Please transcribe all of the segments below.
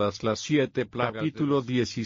todas las 7 plagas. Capítulo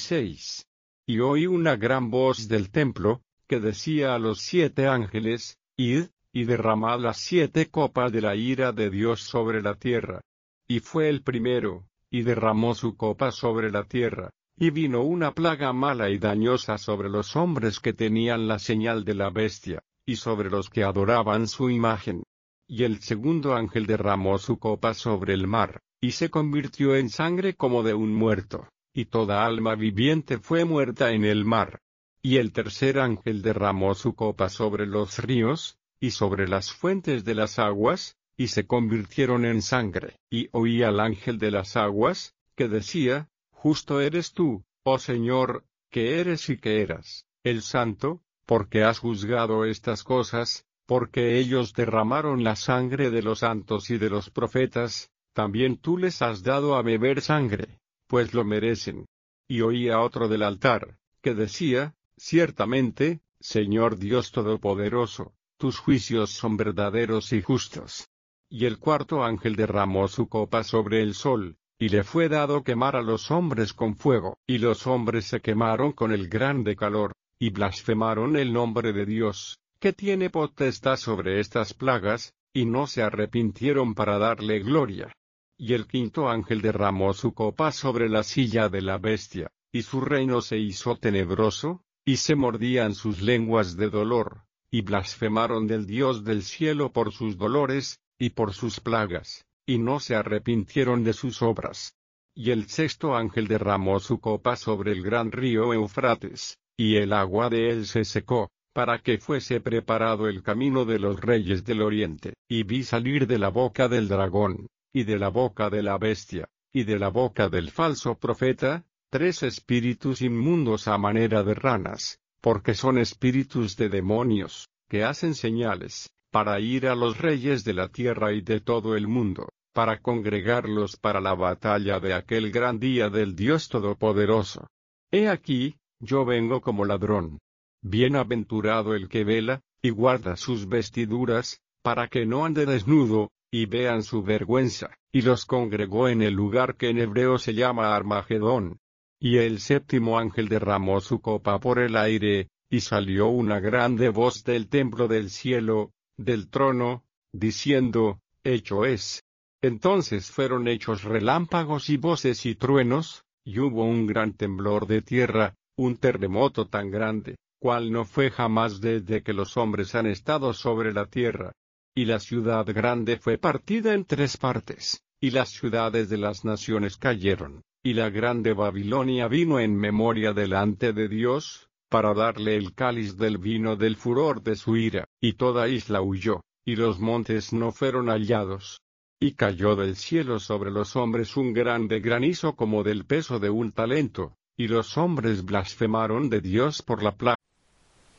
16. Y oí una gran voz del templo, que decía a los 7 ángeles, Id, y derramad las 7 copas de la ira de Dios sobre la tierra. Y fue el primero, y derramó su copa sobre la tierra, y vino una plaga mala y dañosa sobre los hombres que tenían la señal de la bestia, y sobre los que adoraban su imagen. Y el segundo ángel derramó su copa sobre el mar, y se convirtió en sangre como de un muerto, y toda alma viviente fue muerta en el mar. Y el tercer ángel derramó su copa sobre los ríos, y sobre las fuentes de las aguas, y se convirtieron en sangre. Y oí al ángel de las aguas, que decía, Justo eres tú, oh Señor, que eres y que eras, el Santo, porque has juzgado estas cosas, porque ellos derramaron la sangre de los santos y de los profetas, también tú les has dado a beber sangre, pues lo merecen. Y oí a otro del altar, que decía, Ciertamente, Señor Dios Todopoderoso, tus juicios son verdaderos y justos. Y el cuarto ángel derramó su copa sobre el sol, y le fue dado quemar a los hombres con fuego. Y los hombres se quemaron con el grande calor, y blasfemaron el nombre de Dios, que tiene potestad sobre estas plagas, y no se arrepintieron para darle gloria. Y el quinto ángel derramó su copa sobre la silla de la bestia, y su reino se hizo tenebroso, y se mordían sus lenguas de dolor, y blasfemaron del Dios del cielo por sus dolores, y por sus plagas, y no se arrepintieron de sus obras. Y el sexto ángel derramó su copa sobre el gran río Eufrates, y el agua de él se secó, para que fuese preparado el camino de los reyes del oriente. Y vi salir de la boca del dragón, y de la boca de la bestia, y de la boca del falso profeta, 3 espíritus inmundos a manera de ranas, porque son espíritus de demonios, que hacen señales, para ir a los reyes de la tierra y de todo el mundo, para congregarlos para la batalla de aquel gran día del Dios Todopoderoso. He aquí, yo vengo como ladrón. Bienaventurado el que vela, y guarda sus vestiduras, para que no ande desnudo, y vean su vergüenza. Y los congregó en el lugar que en hebreo se llama Armagedón. Y el séptimo ángel derramó su copa por el aire, y salió una grande voz del templo del cielo, del trono, diciendo, Hecho es. Entonces fueron hechos relámpagos y voces y truenos, y hubo un gran temblor de tierra, un terremoto tan grande, cual no fue jamás desde que los hombres han estado sobre la tierra. Y la ciudad grande fue partida en 3 partes, y las ciudades de las naciones cayeron, y la grande Babilonia vino en memoria delante de Dios, para darle el cáliz del vino del furor de su ira, y toda isla huyó, y los montes no fueron hallados. Y cayó del cielo sobre los hombres un grande granizo como del peso de un talento, y los hombres blasfemaron de Dios por la plaga.